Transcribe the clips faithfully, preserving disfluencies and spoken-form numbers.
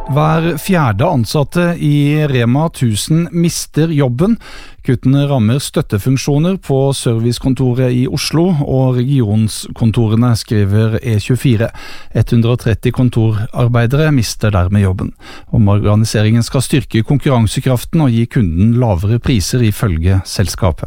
Hver fjerde ansatte i Rema tusen mister jobben. Kuttene rammer støttefunksjoner på servicekontoret i Oslo og regionskontorene, skriver E tjuefire. hundre og tretti kontorarbeidere mister dermed jobben. Omorganiseringen skal styrke konkurransekraften og gi kunden lavere priser, ifølge selskapet.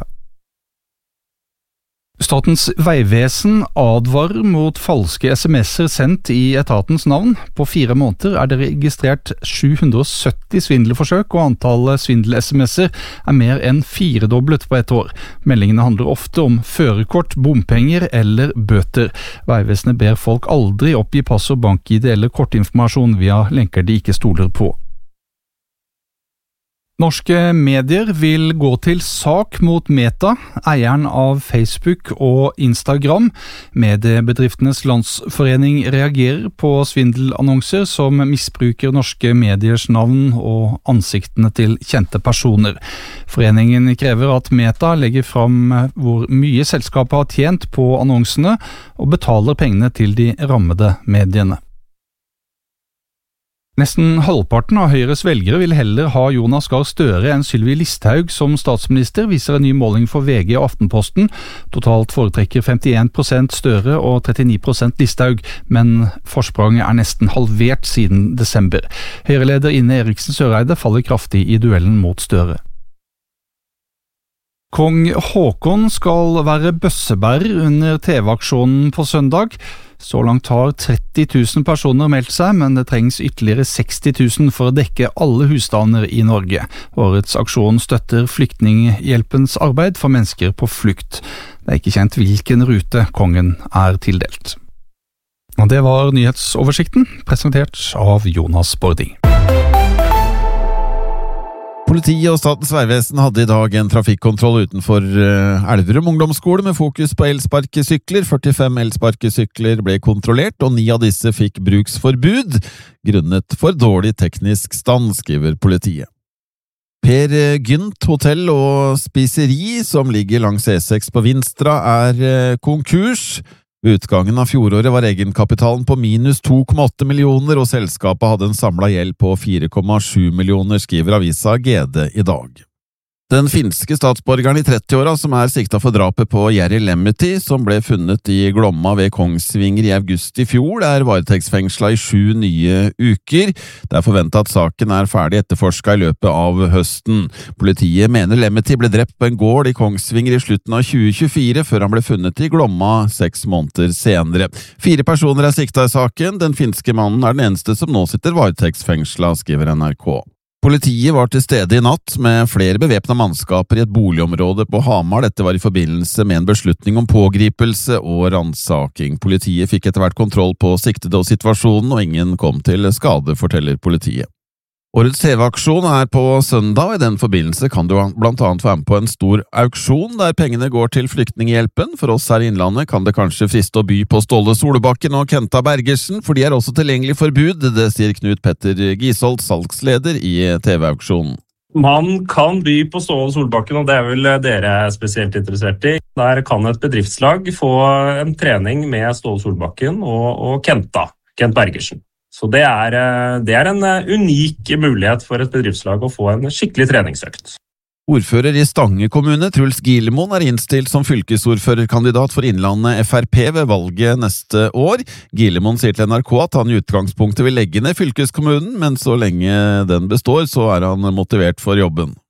Statens vegvesen advarer mot falske sms'er sendt i etatens navn. På fire måneder er det registrert sju hundre og sytti svindelforsøk, og antallet svindel-sms'er er mer enn firedoblet på ett år. Meldingene handler ofte om førerkort, bompenger eller bøter. Vegvesenet ber folk aldri oppgi passord, bank-I D eller kortinformasjon via lenker de ikke stoler på. Norske medier vil gå til sak mot Meta, eieren av Facebook og Instagram. Mediebedriftenes landsforening reagerer på svindelannonser som misbruker norske mediers navn og ansiktene til kjente personer. Foreningen krever at Meta legger fram hvor mye selskapet har tjent på annonsene, og betaler pengene til de rammede mediene. Nesten halvparten av Høyres velgere vil heller ha Jonas Gahr Støre enn Sylvi Listhaug som statsminister, viser en ny måling for V G og Aftenposten. Totalt foretrekker femtien prosent Støre og trettini prosent Listhaug, men forspranget er nesten halvert siden desember. Høyreleder Ine Eriksen Søreide faller kraftig i duellen mot Støre. Kong Haakon skal være bøssebærer under T V-aksjonen på søndag. Så langt har tretti tusen personer meldt seg, men det trengs ytterligere seksti tusen for å dekke alle husstander i Norge. Årets aksjon støtter Flyktninghjelpens arbeid for mennesker på flukt. Det er ikke kjent hvilken rute kongen er tildelt. Og det var nyhetsoversikten, presentert av Jonas Bording. Politiet og Statens vegvesen hadde i dag en trafikkontroll utenfor Elverum ungdomsskole med fokus på elsparkesykler. førtifem elsparkesykler ble kontrollert, og ni av disse fikk bruksforbud, grunnet for dårlig teknisk stand, skriver politiet. Per Gynt hotell og spiseri, som ligger langs E seks på Vinstra, er konkurs. Ved utgangen av fjoråret var egenkapitalen på minus to komma åtte millioner, og selskapet hadde en samlet gjeld på fire komma sju millioner, skriver avisa G D i dag. Den finske statsborgeren i trettiåra som er siktet for drapet på Jari Lemmetti, som ble funnet i Glomma ved Kongsvinger i august i fjor, er varetektsfengslet i sju nye uker. Det er forventet at saken er ferdig etterforsket i løpet av høsten. Politiet mener Lemmetti ble drept på en gård i Kongsvinger i slutten av tjue tjuefire, før han ble funnet i Glomma seks måneder senere. Fire personer er siktet i saken. Den finske mannen er den eneste som nå sitter varetektsfengslet, skriver N R K. Politiet var til stede i natt med flere bevæpnede mannskaper i et boligområde på Hamar. Dette var i forbindelse med en beslutning om pågripelse og ransaking. Politiet fikk etter hvert kontroll på siktede og situasjonen, og ingen kom til skade, forteller politiet. Årets T V-aksjon er på søndag, og i den forbindelse kan du blant annet være med på en stor auksjon der pengene går til Flyktninghjelpen. For oss her i Innlandet kan det kanskje friste å by på Ståle Solbakken og Kenta Bergersen, for de er også tilgjengelig for bud, det sier Knut Petter Gisolt, salgsleder i T V-auksjonen. Man kan by på Ståle Solbakken, og det er vel dere spesielt interessert i. Der kan et bedriftslag få en trening med Ståle Solbakken og, og Kenta, Kent Bergersen. Så det er, det er en unik mulighet for et bedriftslag å få en skikkelig treningsøkt. Ordfører i Stange kommune, Truls Gilemoen, er innstilt som fylkesordførerkandidat for Innlandet F R P ved valget neste år. Gilemoen sier til N R K at han i utgangspunktet vil legge ned fylkeskommunen, men så lenge den består, så er han motivert for jobben.